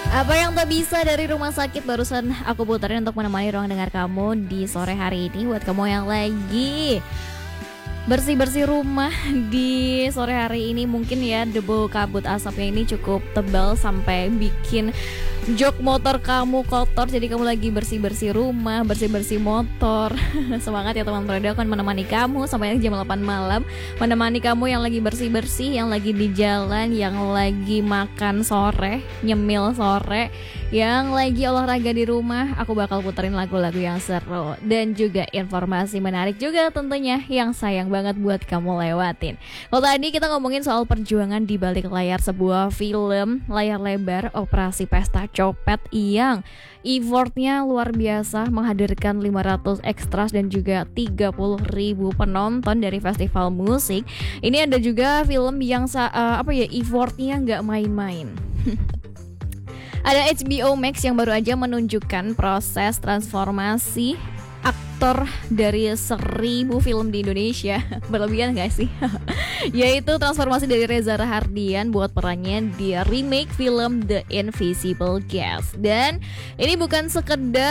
Apa yang tak bisa dari rumah sakit barusan aku puterin untuk menemani ruang dengar kamu di sore hari ini. Buat kamu yang lagi bersih-bersih rumah di sore hari ini, mungkin ya debu kabut asapnya ini cukup tebal sampai bikin jok motor kamu kotor. Jadi kamu lagi bersih-bersih rumah, bersih-bersih motor. Semangat ya teman-teman, aku akan menemani kamu sampai jam 8 malam. Menemani kamu yang lagi bersih-bersih, yang lagi di jalan, yang lagi makan sore, nyemil sore, yang lagi olahraga di rumah. Aku bakal puterin lagu-lagu yang seru dan juga informasi menarik juga tentunya yang sayang banget buat kamu lewatin. Kalau tadi kita ngomongin soal perjuangan di balik layar sebuah film layar lebar Operasi Pesta Copet yang effortnya luar biasa, menghadirkan 500 ekstras dan juga 30.000 penonton dari festival musik. Ini ada juga film yang effortnya nggak main-main. Ada HBO Max yang baru aja menunjukkan proses transformasi aktor dari 1000 film di Indonesia. Berlebihan gak sih? Yaitu transformasi dari Reza Rahardian buat perannya di remake film The Invisible Guest. Dan ini bukan sekedar